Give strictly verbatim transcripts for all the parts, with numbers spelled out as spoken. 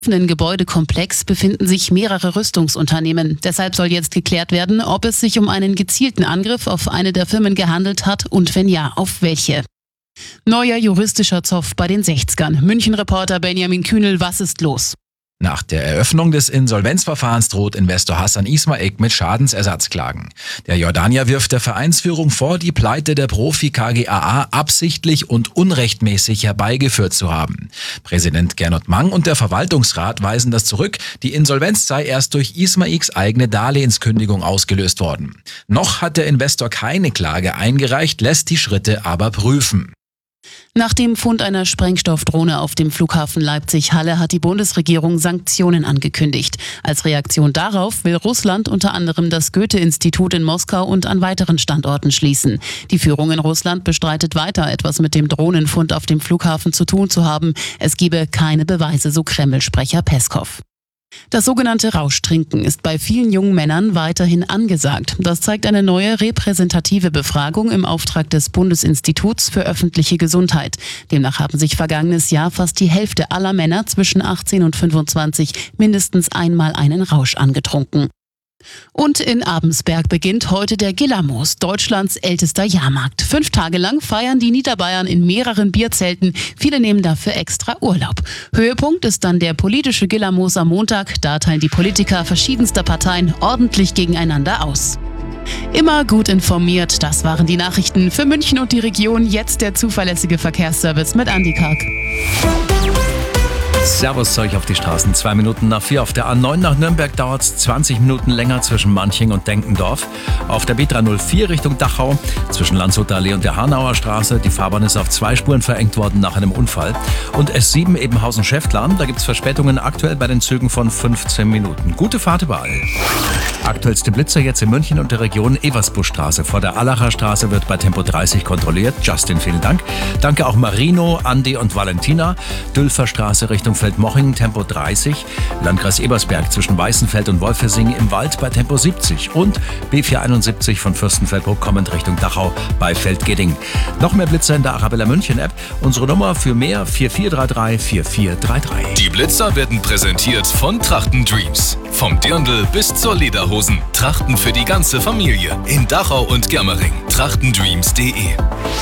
Im Gebäudekomplex befinden sich mehrere Rüstungsunternehmen. Deshalb soll jetzt geklärt werden, ob es sich um einen gezielten Angriff auf eine der Firmen gehandelt hat und wenn ja, auf welche. Neuer juristischer Zoff bei den sechzigern. München-Reporter Benjamin Kühnel, was ist los? Nach der Eröffnung des Insolvenzverfahrens droht Investor Hassan Ismaik mit Schadensersatzklagen. Der Jordanier wirft der Vereinsführung vor, die Pleite der Profi-K G A A absichtlich und unrechtmäßig herbeigeführt zu haben. Präsident Gernot Mang und der Verwaltungsrat weisen das zurück. Die Insolvenz sei erst durch Ismaiks eigene Darlehenskündigung ausgelöst worden. Noch hat der Investor keine Klage eingereicht, lässt die Schritte aber prüfen. Nach dem Fund einer Sprengstoffdrohne auf dem Flughafen Leipzig-Halle hat die Bundesregierung Sanktionen angekündigt. Als Reaktion darauf will Russland unter anderem das Goethe-Institut in Moskau und an weiteren Standorten schließen. Die Führung in Russland bestreitet weiter, etwas mit dem Drohnenfund auf dem Flughafen zu tun zu haben. Es gebe keine Beweise, so Kreml-Sprecher Peskow. Das sogenannte Rauschtrinken ist bei vielen jungen Männern weiterhin angesagt. Das zeigt eine neue repräsentative Befragung im Auftrag des Bundesinstituts für öffentliche Gesundheit. Demnach haben sich vergangenes Jahr fast die Hälfte aller Männer zwischen achtzehn und fünfundzwanzig mindestens einmal einen Rausch angetrunken. Und in Abensberg beginnt heute der Gillermoos, Deutschlands ältester Jahrmarkt. Fünf Tage lang feiern die Niederbayern in mehreren Bierzelten. Viele nehmen dafür extra Urlaub. Höhepunkt ist dann der politische Gillermoos am Montag. Da teilen die Politiker verschiedenster Parteien ordentlich gegeneinander aus. Immer gut informiert, das waren die Nachrichten für München und die Region. Jetzt der zuverlässige Verkehrsservice mit Andi Karg. Servus zu euch auf die Straßen. Zwei Minuten nach vier. Auf der A neun nach Nürnberg dauert es zwanzig Minuten länger zwischen Manching und Denkendorf. Auf der B dreihundertvier Richtung Dachau zwischen Landshuter Allee und der Hanauer Straße. Die Fahrbahn ist auf zwei Spuren verengt worden nach einem Unfall. Und S sieben Ebenhausen-Schäftlarn. Da gibt es Verspätungen aktuell bei den Zügen von fünfzehn Minuten. Gute Fahrt überall. Aktuellste Blitzer jetzt in München und der Region. Eversbuschstraße vor der Allacher Straße wird bei Tempo dreißig kontrolliert. Justin, vielen Dank. Danke auch Marino, Andi und Valentina. Dülfer Straße Richtung Feldmoching, Tempo dreißig. Landkreis Ebersberg zwischen Weißenfeld und Wolfersing im Wald bei Tempo siebzig. Und B vierhunderteinundsiebzig von Fürstenfeldbruck kommend Richtung Dachau bei Feldgeding. Noch mehr Blitzer in der Arabella München App. Unsere Nummer für mehr vier vier drei drei vier vier drei drei. Die Blitzer werden präsentiert von Trachten Dreams. Vom Dirndl bis zur Lederhosen. Trachten für die ganze Familie. In Dachau und Germering. trachtendreams punkt de.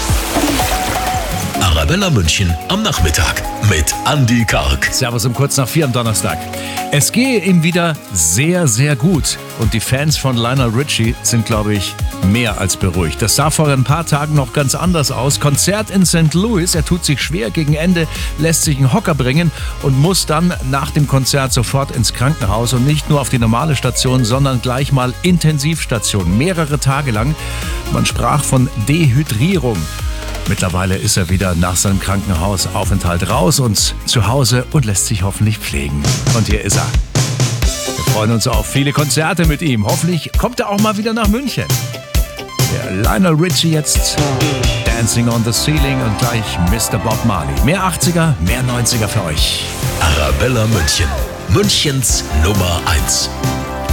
Arabella München am Nachmittag mit Andi Karg. Servus um kurz nach vier am Donnerstag. Es gehe ihm wieder sehr, sehr gut. Und die Fans von Lionel Richie sind, glaube ich, mehr als beruhigt. Das sah vor ein paar Tagen noch ganz anders aus. Konzert in Sankt Louis. Er tut sich schwer gegen Ende, lässt sich einen Hocker bringen und muss dann nach dem Konzert sofort ins Krankenhaus. Und nicht nur auf die normale Station, sondern gleich mal Intensivstation. Mehrere Tage lang. Man sprach von Dehydrierung. Mittlerweile ist er wieder nach seinem Krankenhausaufenthalt raus und zu Hause und lässt sich hoffentlich pflegen. Und hier ist er. Wir freuen uns auf viele Konzerte mit ihm. Hoffentlich kommt er auch mal wieder nach München. Der Lionel Richie jetzt Dancing on the Ceiling und gleich Mister Bob Marley. Mehr achtziger, mehr neunziger für euch. Arabella München. Münchens Nummer eins.